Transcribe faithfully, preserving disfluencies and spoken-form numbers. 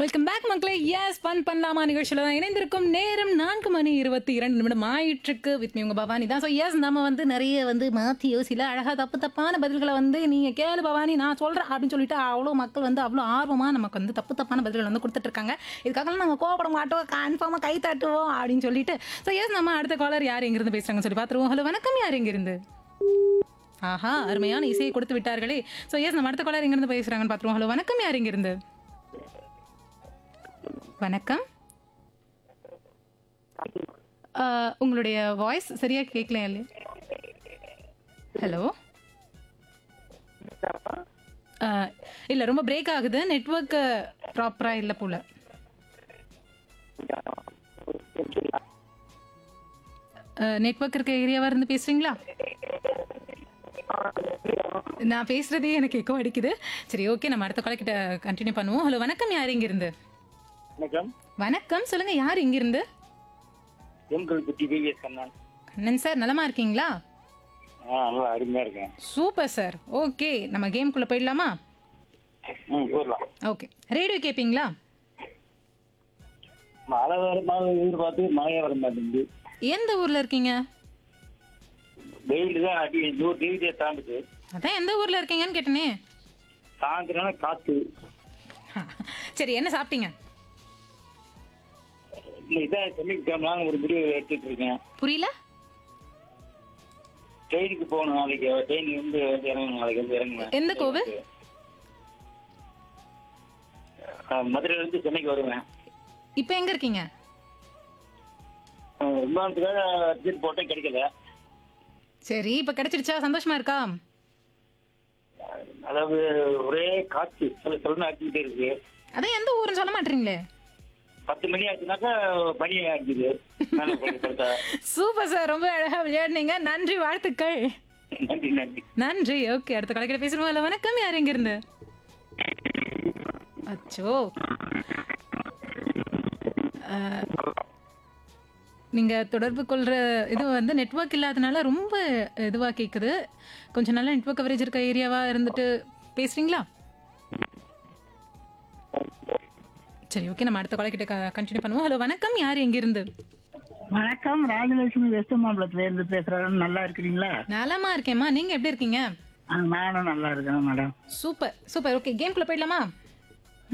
Welcome back மக்களே. S fun பண்ணலாமா நிகழ்ச்சியில் தான் இணைந்திருக்கும். நேரம் நான்கு மணி இருபத்தி இரண்டு நிமிடம் ஆயிற்றுக்கு. வித் மீ உங்க பவானி தான். ஸோ எஸ் நம்ம வந்து நிறைய வந்து மாற்றியோ சில அழகாக தப்பு தப்பான பதில்களை வந்து நீங்கள் கேளு பவானி நான் சொல்கிறேன் அப்படின்னு சொல்லிட்டு அவ்வளோ மக்கள் வந்து அவ்வளோ ஆர்வமாக நமக்கு வந்து தப்பு தப்பான பதில்கள் வந்து கொடுத்துட்ருக்காங்க. இதுக்காகலாம் நாங்கள் கோவப்பட மாட்டோம், கன்ஃபார்மாக கை தட்டுவோம் அப்படின்னு சொல்லிட்டு. ஸோ எஸ் நம்ம அடுத்த காலர் யார் எங்கிருந்து பேசுகிறாங்கன்னு சொல்லி பார்த்துருவோம். ஹலோ வணக்கம், யார் எங்கிருந்து? ஆஹா, அருமையான இசையை கொடுத்து விட்டார்களே. ஸோ எஸ் நம்ம அடுத்த காலர் எங்கிருந்து பேசுகிறாங்கன்னு பார்த்துருவோம். ஹலோ வணக்கம், யார் எங்கிருந்து? வணக்கம். அஹ், உங்களுடைய வாய்ஸ் சரியா கேட்கல. இல்லையா? ஹலோ. அஹ், இல்ல ரொம்ப பிரேக் ஆகுது. நெட்வொர்க் ப்ராப்பரா இல்ல போல. நெட்வொர்க் இருக்க ஏரியாவா இருந்து பேசுறீங்களா? நான் பேசுறதே எனக்கு எக்கோ அடிக்குது. சரி, ஓகே, நம்ம அடுத்த கால கிட்ட கண்டினியூ பண்ணுவோம். ஹலோ வணக்கம், யார் இங்க இருந்து? வணக்கம். வணக்கம், சொல்லுங்க யார் இங்க இருந்து? எம்கல்பட்டி விவிஎஸ் கண்ணன். கண்ணன் சார், நலமா இருக்கீங்களா? ஆ, நல்லா அருமையா இருக்கேன். Super sir. ஓகே, நம்ம கேம்குள்ள போயிடலாமா? ம் போடலாம். ஓகே, ரேடியோ கேட்பீங்களா? மழை வர மாதிரி எதிர்பார்த்து மழையே வர மாட்டேங்குது. எந்த ஊர்ல இருக்கீங்க? வெயில் தான் அடி நூறு டிகிரியை தாண்டுது. அதான் எந்த ஊர்ல இருக்கீங்கன்னு கேட்டனே. சாயந்தரம் காத்து. சரி, என்ன சாப்பிட்டீங்க? இல்லை, இதான் செமிக்கலாம் ஒரு முடிவு எடுத்துட்டு இருக்கேன். புரியல. ட்ரெயினுக்கு போகணும் நாளைக்கு. ட்ரெயின் வந்து வந்து இறங்கணும் நாளைக்கு வந்து இறங்குவேன். எந்த கோவில்? மதுரையில இருந்து சென்னைக்கு வருவேன். இப்போ எங்க இருக்கீங்க? விமானத்துக்காக டிக்கெட் போட்டேன், கிடைக்கல. சரி, இப்போ கிடைச்சிருச்சா? சந்தோஷமா இருக்கா? அதாவது ஒரே காற்று சில சொல்லணும் அடிச்சுக்கிட்டே இருக்கு. அதான் எந்த ஊருன்னு சொல்ல மாட்டீங்களே. பத்து மணி ஆச்சுனாக்கா பனி அடிக்குது. சூப்பர் சார், ரொம்ப அழகா விளையாடுனீங்க. நன்றி, வாழ்த்துக்கள். நன்றி நன்றி நன்றி. ஓகே, அடுத்த கலைக்கிட்ட பேசணும். இல்ல வணக்கம், யார் எங்க இருந்து? அச்சோ, அஹ், நீங்க தொடர்பு கொள்ற இது வந்து நெட்வொர்க் இல்லாதனால ரொம்ப இதுவா கேக்குது. கொஞ்சம் நல்லா நெட்வொர்க் கவரேஜ் இருக்க ஏரியாவா இருந்துட்டு பேசுறீங்களா? சரி, ஓகே, நம்ம அடுத்த கால கிட்ட கண்டினியூ பண்ணுவோம். ஹலோ வணக்கம், யார் எங்க இருந்து? வணக்கம், ராஜலட்சுமி வெஸ்ட் மாம்பலத்துல இருந்து பேசுறேன். நல்லா இருக்கிறீங்களா? நலமா இருக்கேம்மா, நீங்க எப்படி இருக்கீங்க? ஆ, நானும் நல்லா இருக்கேன் மேடம். Super super. ஓகே, கேம்குள்ள போயிடலாமா?